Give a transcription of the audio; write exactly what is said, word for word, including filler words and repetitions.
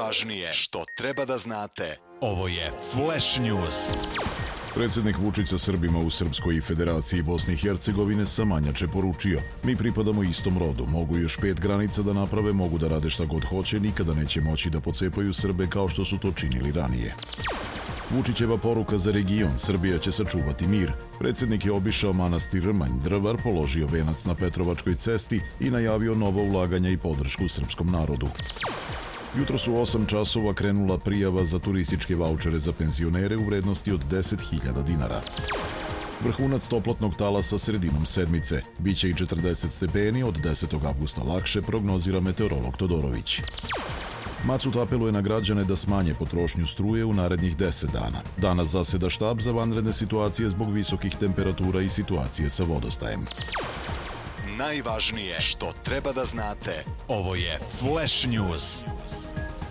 Najvažnije što treba da znate. Ovo je Flash News. Predsjednik Vučić Srbima u Srpskoj Federaciji Bosne i Hercegovine Samanjače poručio: mi pripadamo istom rodu, mogu još pet granica da naprave, mogu da rade šta god hoće, nikada neće moći da pocepaju Srbe kao što su to činili ranije. Vučićeva poruka za region: Srbija će sačuvati mir. Predsjednik je obišao manastir Rmanj Drvar, položio venac na Petrovačkoj cesti i najavio nova ulaganja i podršku srpskom narodu. Jutro su u osam časova krenula prijava za turističke vaučere za penzionere u vrednosti od deset hiljada dinara. Vrhunac toplotnog talasa sredinom sedmice. Biće i četrdeset stepeni, od desetog avgusta lakše, prognozira meteorolog Todorović. Macut apeluje na građane da smanje potrošnju struje u narednih deset dana. Danas zaseda štab za vanredne situacije zbog visokih temperatura i situacije sa vodostajem. Najvažnije što treba da znate. Ovo je Flash News.